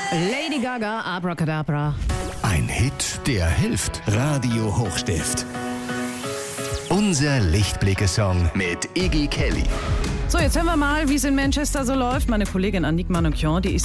Lady Gaga, Abracadabra. Ein Hit, der hilft. Radio Hochstift. Unser Lichtblicke-Song mit Iggy Kelly. So, jetzt hören wir mal, wie es in Manchester so läuft. Meine Kollegin Annick Manoukian, die ist